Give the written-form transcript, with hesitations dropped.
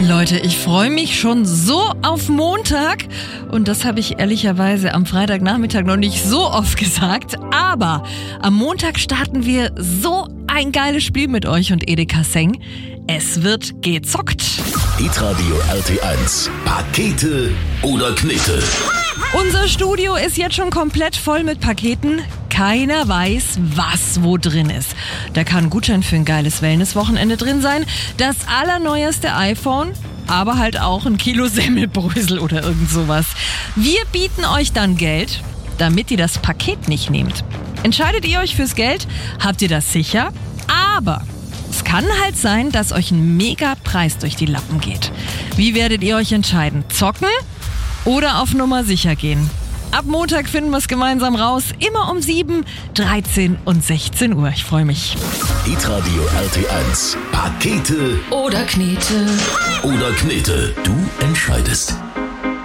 Leute, ich freue mich schon so auf Montag und das habe ich ehrlicherweise am Freitagnachmittag noch nicht so oft gesagt, aber am Montag starten wir so ein geiles Spiel mit euch und Edeka Seng. Es wird gezockt. Hitradio RT1. Pakete oder Knete? Unser Studio ist jetzt schon komplett voll mit Paketen. Keiner weiß, was wo drin ist. Da kann ein Gutschein für ein geiles Wellnesswochenende drin sein, das allerneueste iPhone, aber halt auch ein Kilo Semmelbrösel oder irgend sowas. Wir bieten euch dann Geld, damit ihr das Paket nicht nehmt. Entscheidet ihr euch fürs Geld, habt ihr das sicher, aber es kann halt sein, dass euch ein Mega-Preis durch die Lappen geht. Wie werdet ihr euch entscheiden? Zocken oder auf Nummer sicher gehen? Ab Montag finden wir es gemeinsam raus. Immer um 7, 13 und 16 Uhr. Ich freue mich. Hitradio RT1. Pakete oder Knete. oder Knete. Du entscheidest.